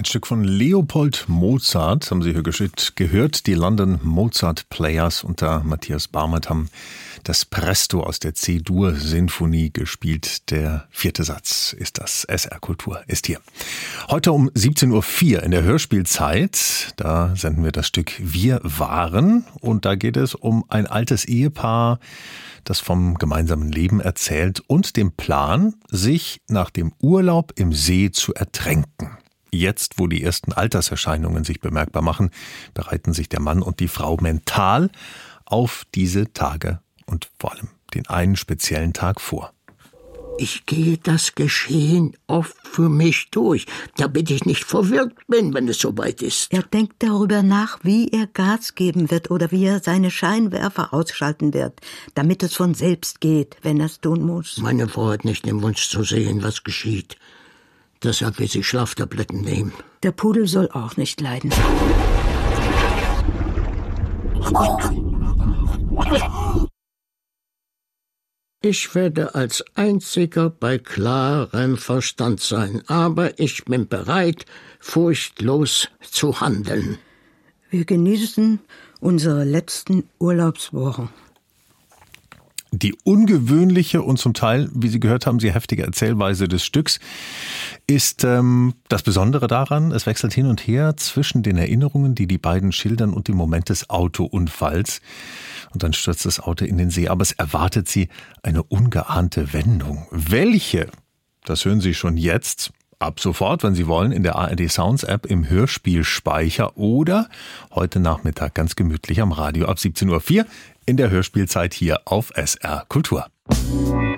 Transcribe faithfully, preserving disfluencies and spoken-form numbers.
Ein Stück von Leopold Mozart haben Sie hier gehört. Die London Mozart Players unter Matthias Barmert haben das Presto aus der C-Dur-Sinfonie gespielt. Der vierte Satz ist das. S R Kultur ist hier. Heute um siebzehn Uhr vier in der Hörspielzeit. Da senden wir das Stück Wir waren. Und da geht es um ein altes Ehepaar, das vom gemeinsamen Leben erzählt und dem Plan, sich nach dem Urlaub im See zu ertränken. Jetzt, wo die ersten Alterserscheinungen sich bemerkbar machen, bereiten sich der Mann und die Frau mental auf diese Tage und vor allem den einen speziellen Tag vor. Ich gehe das Geschehen oft für mich durch, damit ich nicht verwirrt bin, wenn es soweit ist. Er denkt darüber nach, wie er Gas geben wird oder wie er seine Scheinwerfer ausschalten wird, damit es von selbst geht, wenn er es tun muss. Meine Frau hat nicht den Wunsch zu sehen, was geschieht. Deshalb will sie Schlaftabletten nehmen. Der Pudel soll auch nicht leiden. Ich werde als Einziger bei klarem Verstand sein, aber ich bin bereit, furchtlos zu handeln. Wir genießen unsere letzten Urlaubswochen. Die ungewöhnliche und zum Teil, wie Sie gehört haben, sehr heftige Erzählweise des Stücks ist ähm, das Besondere daran, es wechselt hin und her zwischen den Erinnerungen, die die beiden schildern, und dem Moment des Autounfalls. Und dann stürzt das Auto in den See, aber es erwartet sie eine ungeahnte Wendung. Welche? Das hören Sie schon jetzt, ab sofort, wenn Sie wollen, in der A R D Sounds App im Hörspielspeicher oder heute Nachmittag ganz gemütlich am Radio ab siebzehn Uhr vier in der Hörspielzeit hier auf S R Kultur.